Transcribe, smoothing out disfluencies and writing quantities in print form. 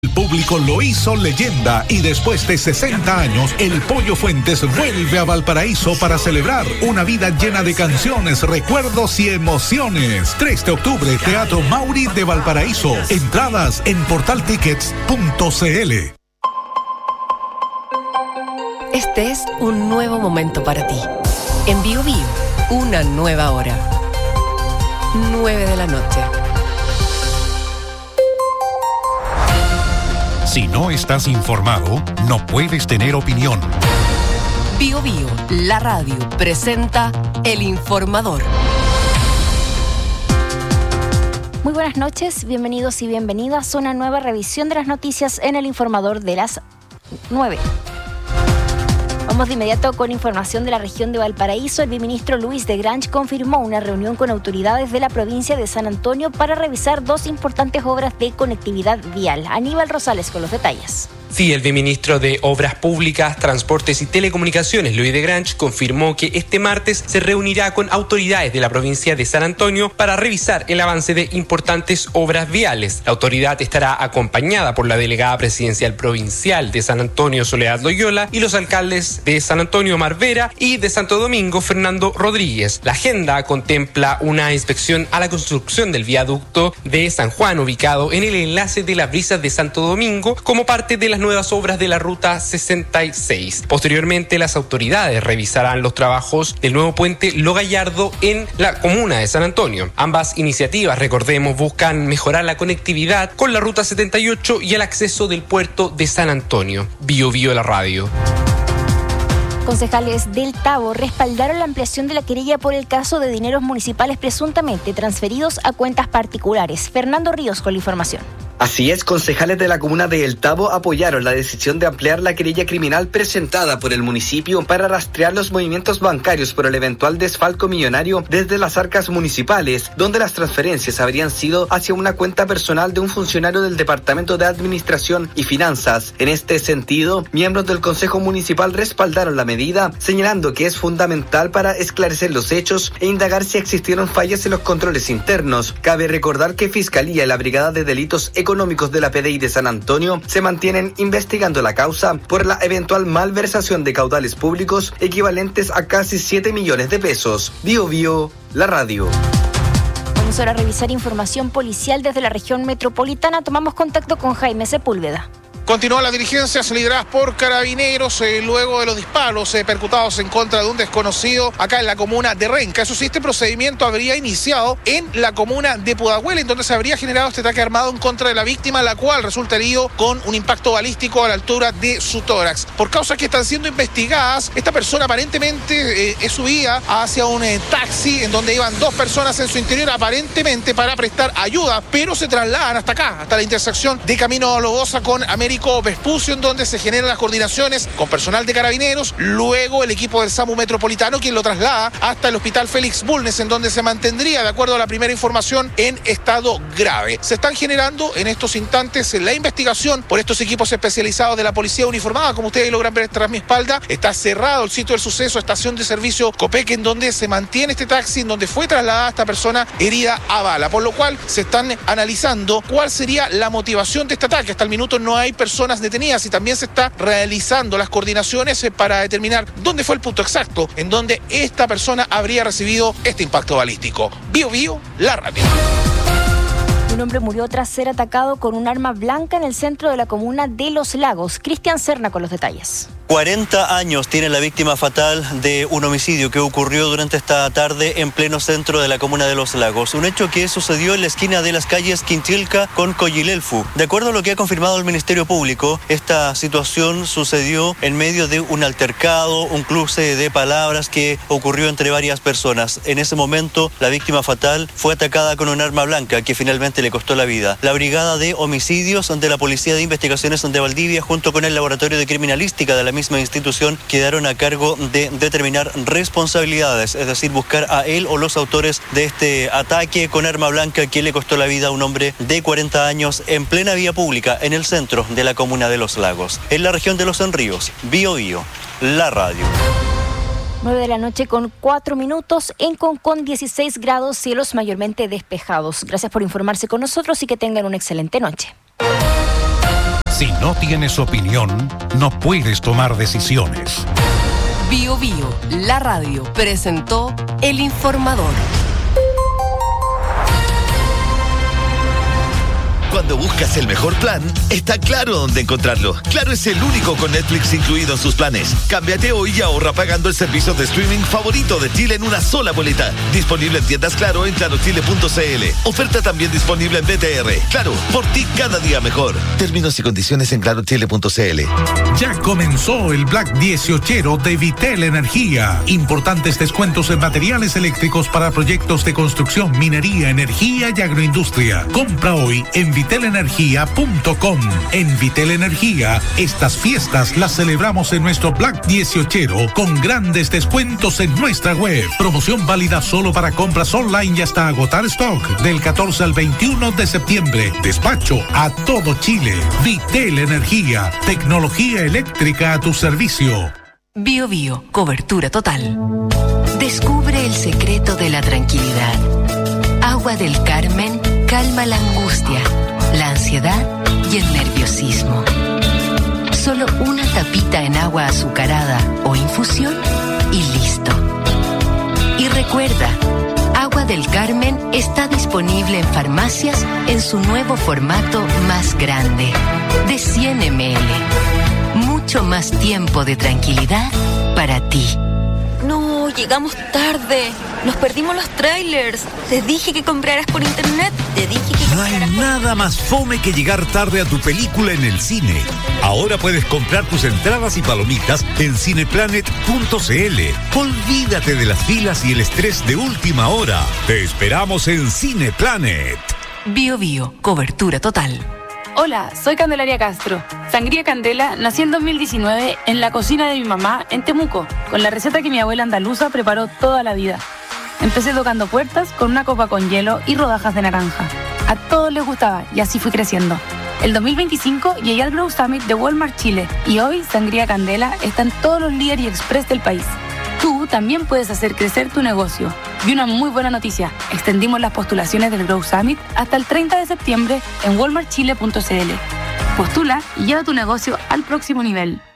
El público lo hizo leyenda y después de 60 años, el Pollo Fuentes vuelve a Valparaíso para celebrar una vida llena de canciones, recuerdos y emociones. 3 de octubre, Teatro Mauri de Valparaíso. Entradas en portaltickets.cl. Este es un nuevo momento para ti. En Bio Bio, una nueva hora. 9 de la noche. Si no estás informado, no puedes tener opinión. Bio Bio, la radio, presenta El Informador. Muy buenas noches, bienvenidos y bienvenidas a una nueva revisión de las noticias en El Informador de las 9. Vamos de inmediato con información de la región de Valparaíso. El viceministro Luis de Grange confirmó una reunión con autoridades de la provincia de San Antonio para revisar 2 importantes obras de conectividad vial. Aníbal Rosales con los detalles. Sí, el viceministro de Obras Públicas, Transportes y Telecomunicaciones, Luis de Grange, confirmó que este martes se reunirá con autoridades de la provincia de San Antonio para revisar el avance de importantes obras viales. La autoridad estará acompañada por la delegada presidencial provincial de San Antonio, Soledad Loyola, y los alcaldes de San Antonio, Omar Vera, y de Santo Domingo, Fernando Rodríguez. La agenda contempla una inspección a la construcción del viaducto de San Juan, ubicado en el enlace de las Brisas de Santo Domingo, como parte de las nuevas obras de la Ruta 66. Posteriormente, las autoridades revisarán los trabajos del nuevo puente Lo Gallardo en la comuna de San Antonio. Ambas iniciativas, recordemos, buscan mejorar la conectividad con la Ruta 78 y el acceso del puerto de San Antonio. Bio Bio, la radio. Concejales del Tabo respaldaron la ampliación de la querella por el caso de dineros municipales presuntamente transferidos a cuentas particulares. Fernando Ríos con la información. Así es, concejales de la comuna de El Tabo apoyaron la decisión de ampliar la querella criminal presentada por el municipio para rastrear los movimientos bancarios por el eventual desfalco millonario desde las arcas municipales, donde las transferencias habrían sido hacia una cuenta personal de un funcionario del Departamento de Administración y Finanzas. En este sentido, miembros del Consejo Municipal respaldaron la medida, señalando que es fundamental para esclarecer los hechos e indagar si existieron fallas en los controles internos. Cabe recordar que Fiscalía y la Brigada de Delitos Económicos de la PDI de San Antonio se mantienen investigando la causa por la eventual malversación de caudales públicos equivalentes a casi 7 millones de pesos. Bio Bio, la radio. Vamos ahora a revisar información policial desde la región metropolitana. Tomamos contacto con Jaime Sepúlveda. Continúan las diligencias lideradas por carabineros luego de los disparos percutados en contra de un desconocido acá en la comuna de Renca. Eso sí, este procedimiento habría iniciado en la comuna de Pudahuel, en donde se habría generado este ataque armado en contra de la víctima, la cual resulta herido con un impacto balístico a la altura de su tórax. Por causas que están siendo investigadas, esta persona aparentemente subía hacia un taxi en donde iban 2 personas en su interior, aparentemente para prestar ayuda, pero se trasladan hasta acá, hasta la intersección de Camino Lobosa con Américo Vespucio, en donde se generan las coordinaciones con personal de carabineros, luego el equipo del SAMU Metropolitano, quien lo traslada hasta el Hospital Félix Bulnes, en donde se mantendría, de acuerdo a la primera información, en estado grave. Se están generando en estos instantes la investigación por estos equipos especializados de la policía uniformada. Como ustedes logran ver tras mi espalda, está cerrado el sitio del suceso, estación de servicio Copec, en donde se mantiene este taxi, en donde fue trasladada esta persona herida a bala, por lo cual se están analizando cuál sería la motivación de este ataque. Hasta el minuto no hay personas detenidas y también se está realizando las coordinaciones para determinar dónde fue el punto exacto en donde esta persona habría recibido este impacto balístico. Bio Bio, la radio. Un hombre murió tras ser atacado con un arma blanca en el centro de la comuna de Los Lagos. Cristian Serna con los detalles. 40 años tiene la víctima fatal de un homicidio que ocurrió durante esta tarde en pleno centro de la comuna de Los Lagos. Un hecho que sucedió en la esquina de las calles Quintilca con Coyilelfu. De acuerdo a lo que ha confirmado el Ministerio Público, esta situación sucedió en medio de un altercado, un cruce de palabras que ocurrió entre varias personas. En ese momento, la víctima fatal fue atacada con un arma blanca que finalmente le costó la vida. La Brigada de Homicidios de la Policía de Investigaciones de Valdivia, junto con el Laboratorio de Criminalística de la misma institución, quedaron a cargo de determinar responsabilidades, es decir, buscar a él o los autores de este ataque con arma blanca que le costó la vida a un hombre de 40 años en plena vía pública en el centro de la comuna de Los Lagos, en la región de Los Enríos. Bio Bio, la radio. 9 de la noche con 4 minutos, en Concón 16 grados, cielos mayormente despejados. Gracias por informarse con nosotros y que tengan una excelente noche. Si no tienes opinión, no puedes tomar decisiones. Bio Bio, la radio, presentó El Informador. Cuando buscas el mejor plan, está Claro dónde encontrarlo. Claro es el único con Netflix incluido en sus planes. Cámbiate hoy y ahorra pagando el servicio de streaming favorito de Chile en una sola boleta. Disponible en tiendas Claro en clarochile.cl. Oferta también disponible en BTR. Claro, por ti cada día mejor. Términos y condiciones en clarochile.cl. Ya comenzó el Black 18 de Vitel Energía. Importantes descuentos en materiales eléctricos para proyectos de construcción, minería, energía y agroindustria. Compra hoy en vitelenergia.com. En Vitel Energía, estas fiestas las celebramos en nuestro Black 18 con grandes descuentos en nuestra web. Promoción válida solo para compras online y hasta agotar stock del 14 al 21 de septiembre. Despacho a todo Chile. Vitel Energía, tecnología eléctrica a tu servicio. Bio Bio, cobertura total. Descubre el secreto de la tranquilidad. Agua del Carmen calma la angustia, la ansiedad y el nerviosismo. Solo una tapita en agua azucarada o infusión y listo. Y recuerda, Agua del Carmen está disponible en farmacias en su nuevo formato más grande, de 100 ml. Mucho más tiempo de tranquilidad para ti. No, llegamos tarde. Nos perdimos los trailers. Te dije que compraras por internet. No hay nada más fome que llegar tarde a tu película en el cine. Ahora puedes comprar tus entradas y palomitas en cineplanet.cl. Olvídate de las filas y el estrés de última hora. Te esperamos en Cineplanet. Bio Bio, cobertura total. Hola, soy Candelaria Castro. Sangría Candela nació en 2019 en la cocina de mi mamá en Temuco, con la receta que mi abuela andaluza preparó toda la vida. Empecé tocando puertas con una copa con hielo y rodajas de naranja. A todos les gustaba y así fui creciendo. El 2025 llegué al Grow Summit de Walmart Chile y hoy Sangría Candela está en todos los Líder y Express del país. Tú también puedes hacer crecer tu negocio. Y una muy buena noticia, extendimos las postulaciones del Grow Summit hasta el 30 de septiembre en walmartchile.cl. Postula y lleva tu negocio al próximo nivel.